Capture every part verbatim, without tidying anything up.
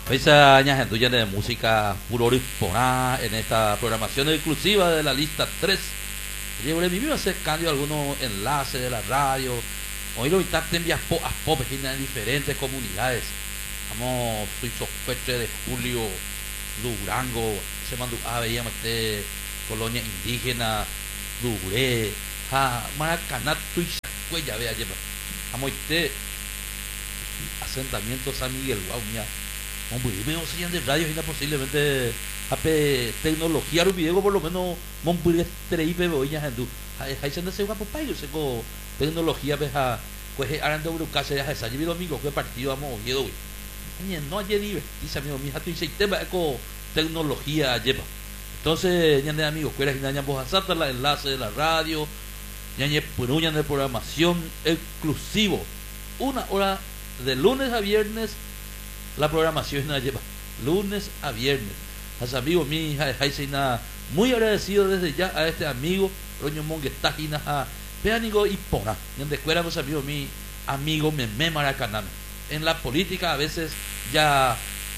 Esa ñajenduya de música puro poná en esta programación exclusiva de la lista tres. Yo le viví hacer cambio algunos enlaces de la radio. Hoy lo está envías po a pop en diferentes comunidades. Vamos, soy sospeche de Julio, Durango, se mandó a veíamos este colonia indígena, Duré, ja, Maracaná, Tuizacuella, vea, lleva. Vamos, este asentamiento San Miguel, wow, mira. Hombre, veo si de radio y posiblemente ape tecnología rubiego por lo menos monpure treipe boiñas andu hay se se una papayo se co tecnología beja pues arando brucase ya esa llevo domingo que partido vamos oyedo güey no ayer divertirse amigo mi jato y se tema eco tecnología lleva entonces ñande amigos cuera y ñan vos asata la enlace de la radio ñañe puruñan de programación exclusivo una hora de lunes a viernes. La programación la lleva lunes a viernes. A su amigo mi hija de muy agradecido desde ya a este amigo Roño Monguetajina a Peánigo y Pona, donde escuela los amigos mi amigo Meme Maracaná. En la política a veces ya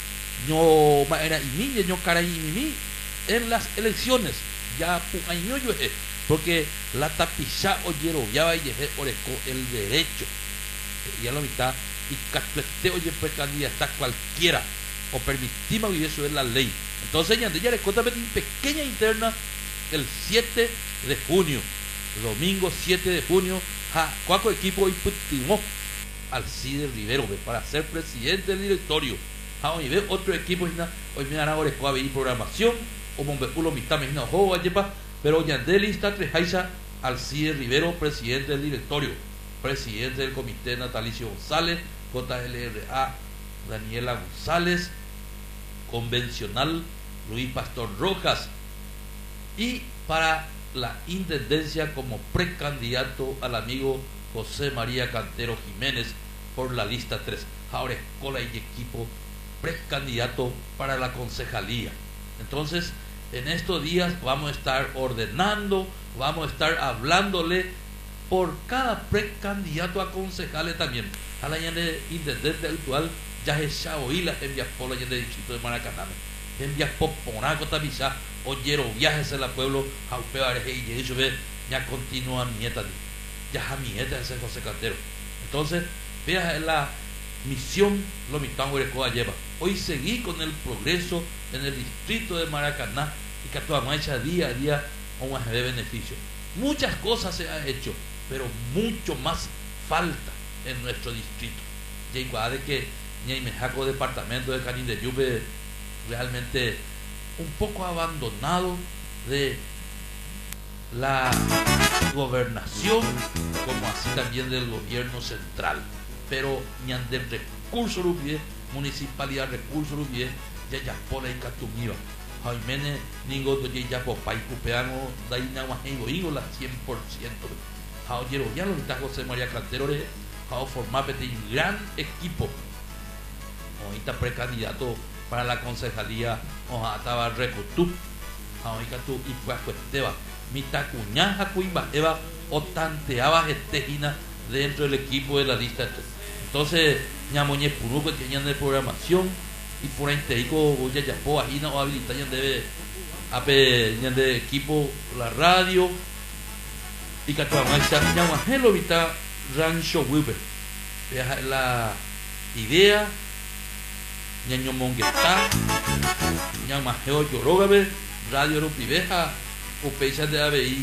no era y mi no cara y mi en las elecciones ya puño yo porque la tapiza oyero ya va y oreco el derecho ya lo mitad y que oye pues candidata cualquiera o permitimos y eso es la ley. Entonces ya le cuéntame una pequeña interna el siete de junio, domingo siete de junio, a cuatro equipos y putimos al Cide Rivero para ser presidente del directorio. A hoy ve otro equipo hoy me dan ahora a ver programación o bombepulo mitad me no juego pero ya de lista tres Jaisa al Cide Rivero presidente del directorio, presidente del comité Natalicio González, J L R A Daniela González, convencional Luis Pastor Rojas y para la intendencia como precandidato al amigo José María Cantero Jiménez por la lista tres. Ahora escuela y equipo precandidato para la concejalía. Entonces en estos días vamos a estar ordenando, vamos a estar hablándole por cada precandidato a concejales también. A la de intendente actual ya es Chaoíla envías por la de distrito de Maracaná. Envías por Ponaco Tabizá, oyero viajes en el pueblo, Jaupeares y eso ve, ya continúan nieta, ya a mi nieta es el José Cantero. Entonces, vea la misión, lo mitad de lleva. Hoy seguí con el progreso en el distrito de Maracaná y que toda marcha día a día vamos a ver beneficio. Muchas cosas se han hecho, pero mucho más falta en nuestro distrito. Y igual de que ni me jaco departamento de Canín de Yupe realmente un poco abandonado de la gobernación como así también del gobierno central, pero ni del recurso rubie municipalidad recurso rubie ya ya pone y catumiva Jaimene ningo de ya popa y cupeano daina guajengo la cien por ciento. Jaoyero ya lo está José María Cantero de Jao formar un gran equipo. Ahorita precandidato para la concejalía oja estaba recutú. Ahorita tú y pues cuesteba mitad cuñaja cuimba eva o tanteaba estejina dentro del equipo de la lista. Entonces ñamoñe puro que tenían de programación y por ahí te digo ya ya po ajina o habilitar ya debe ape de equipo la radio y que toda marcha llama hello vita rancho wipe la idea ñaño mongueta llama geo llorogabe radio rupiveja o pecha de abeí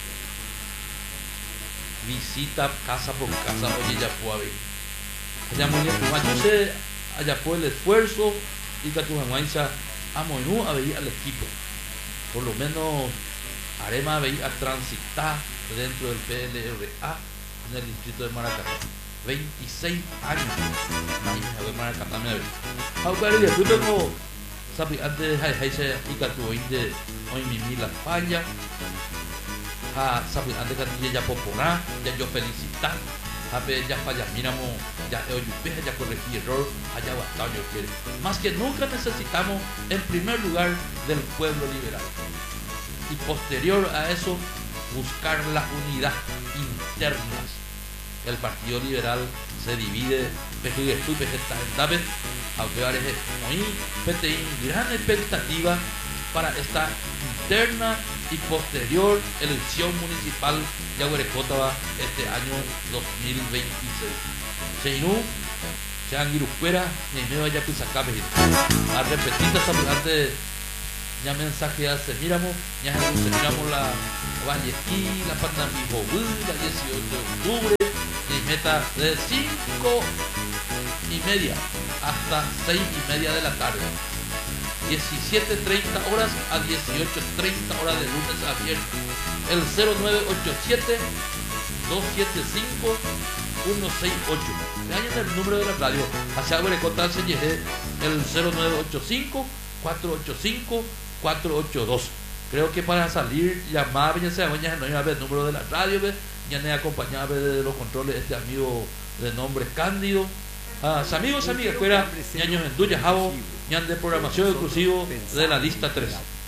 visita casa por casa oye ya po abeí llamo yo sé allá por el esfuerzo y que tu mancha a monú a ver al equipo por lo menos haremos a ver a transitar dentro del P L R A en el distrito de Maracaná veintiséis años ahí me Maracaná me ve aunque yo tengo sabe antes de hacerse y que tu de hoy mi la falla a sabe antes que ya popular ya yo felicitar a ver ya falla miramos ya hoy ya corregí error allá bastado yo quiero más que nunca necesitamos en primer lugar del pueblo liberal y posterior a eso buscar la unidad interna. El Partido Liberal se divide aunque parece muy P T I, gran expectativa para esta interna y posterior elección municipal de Aguarecótava este año dos mil veintiséis. Seinu, sean girucuera, ni me vaya a pisacabe. A repetir esta antes ya mensaje hace, miramos, ya miramos la Vallequí, la Panambijo, la dieciocho de octubre, y meta de cinco y media hasta seis y media de la tarde. diecisiete treinta horas a dieciocho treinta horas de lunes a viernes. El cero nueve ocho siete, dos siete cinco, uno seis ocho. Vean el número de la radio. Hacia Aguarecótava se llegue el cero nueve ocho cinco, cuatro ocho cinco, cuatro ocho dos. Creo que para salir, llamar, ya sea, ya no iba a ver el número de la radio, ya me acompañaba de los controles este amigo de nombre Cándido. Ah, amigos, amigas, fuera, ñaños en Duya Jabo, ñan de programación exclusivo de la lista tres.